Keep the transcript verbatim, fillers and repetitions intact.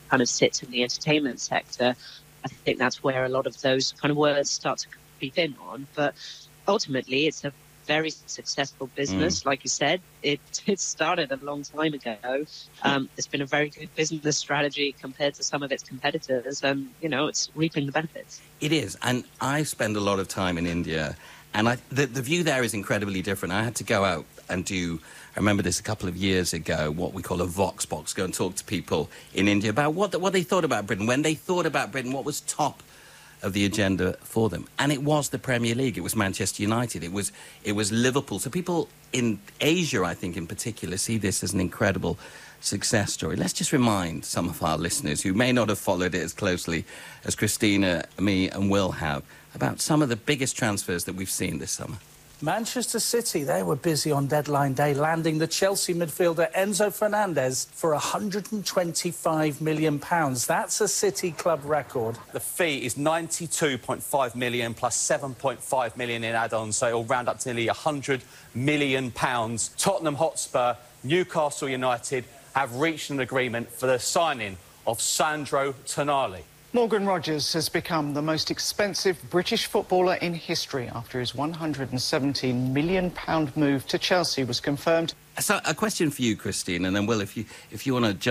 kind of sits in the entertainment sector, I think that's where a lot of those kind of words start to creep in on. But ultimately, it's a very successful business. Mm. Like you said, it, it started a long time ago. Um, it's been a very good business strategy compared to some of its competitors, and, you know, it's reaping the benefits. It is, and I spend a lot of time in India, and I, the, the view there is incredibly different. I had to go out and do, I remember this a couple of years ago, what we call a Vox Box, go and talk to people in India about what, what they thought about Britain. When they thought about Britain, what was top of the agenda for them, and it was the Premier League, it was Manchester United, it was it was Liverpool. So people in Asia, I think in particular, see this as an incredible success story. Let's just remind some of our listeners who may not have followed it as closely as Christina, me and Will have, about some of the biggest transfers that we've seen this summer. Manchester City, they were busy on deadline day landing the Chelsea midfielder Enzo Fernandez for one hundred twenty-five million pounds. That's a City club record. The fee is ninety-two point five million pounds plus seven point five million pounds in add-ons, so it'll round up to nearly one hundred million pounds. Tottenham Hotspur, Newcastle United have reached an agreement for the signing of Sandro Tonali. Morgan Rogers has become the most expensive British footballer in history after his one hundred seventeen million pounds move to Chelsea was confirmed. So, a question for you, Christine, and then, Will, if you, if you want to jump